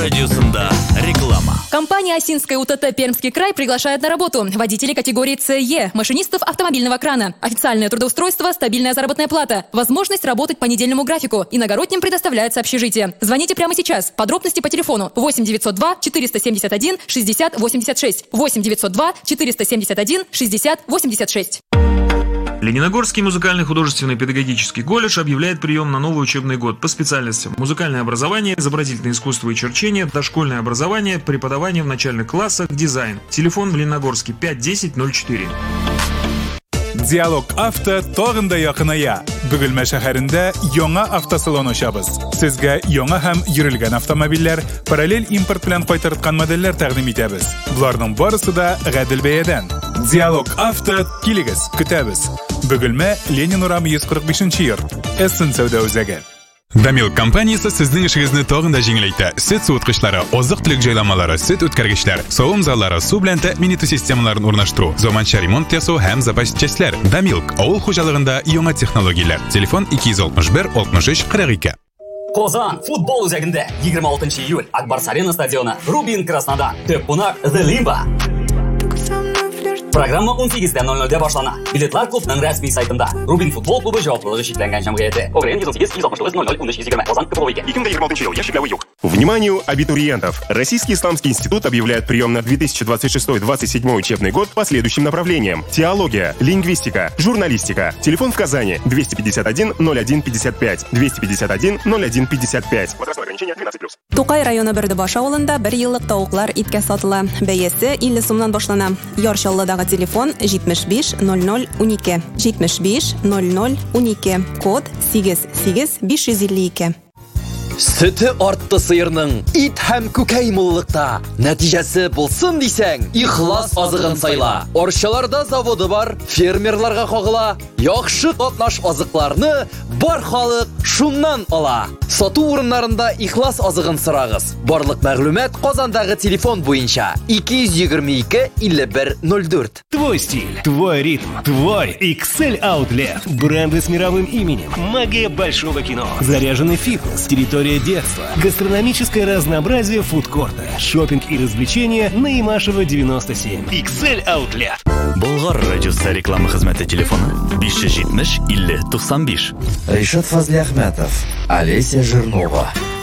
радиосында реклама. Компания «Осинская УТТ Пермский край» приглашает на работу водителей категории ЦЕ, машинистов автомобильного крана. Официальное трудоустройство, стабильная заработная плата, возможность работать по недельному графику. Иногородним предоставляется общежитие. Звоните прямо сейчас. Подробности по телефону 8 902 471 60 86. 8 902 471 60 86. Лениногорский музыкальный художественный педагогический колледж объявляет прием на новый учебный год по специальностям: музыкальное образование, изобразительное искусство и черчение, дошкольное образование, преподавание в начальных классах, дизайн. Телефон Лениногорский 51004. Диалог авто тагында якыная. Бөгелмә шәһәрендә яңа автосалон ачабыз. Сезгә яңа һәм йөрелгән автомобильләр, параллель импорт белән кайтарткан модельләр тәкъдим итәбез. Буларның барысы да гадел бәядән. Диалог авто, килегез, көтәбез. Бөгелмә Ленин урамы 145-нче йорт. Эссен сәүдә үзәге. Дамилк компаниясе сезнең эшегезне тагын да җиңеләйтә. Сөт суыткычлары, азык-төлек җайламалары, сөт үткәргечләр, савым заллары, су белән тәэмин итү системаларын урнаштыру, заманча ремонт ясау һәм запас частьләр. Дамилк авыл хуҗалыгында яңа технологияләр. Телефон 261 63 42. Qozon futbol үзәгендә 26 июль Акбарс Арена стадионы, Рубин Краснодар, төп кунак The Limba. Программа 18:00 башлана. Билетлар клубның рәсми сайтында. Рубин футбол клубы җаваплылыгы шикләнгән җәмгыяте. Огрен 168-169-00-13-20. Казан Кубовый. 2026 ел. Яшьләве юк. Вниманию абитуриентов! Российский исламский институт объявляет прием на 2026-2027 учебный год по следующим направлениям: теология, лингвистика, журналистика. Телефон в Казани 251 01 55 251 01 55. Возрастное ограничение 12+. Тукай районы Бердебаш авылында 1 еллык тавыклар иткә сатыла. Бәясе 50 сумнан башлана. Яршаллыдагы телефон 75 00 12 75 00 12. Код 88552. Сөте артты сыерның ит һәм күкәй муллыкта. Нәтиҗәсе булсын дисәң, ихлас азыгын сайла. Арчаларда заводы бар, фермерларга кагыла. Яхшы катнаш азыкларны бар халык шуннан ала. Сату урыннарында ихлас азыгын сорагыз. Барлык мәгълүмат Казандагы телефон буенча 222 51 04. Твой стиль, твой ритм, твой XL Outlet. Бренды с мировым именем, магия большого кино, заряженный фитнес, территория детства, гастрономическое разнообразие фудкорта, шопинг и развлечения на Имашева 97. XL Outlet. Болгар радиосы реклама хезмәте телефоны 570 50 95. Ришат Фазли Ахметов, Олеся Жирнова.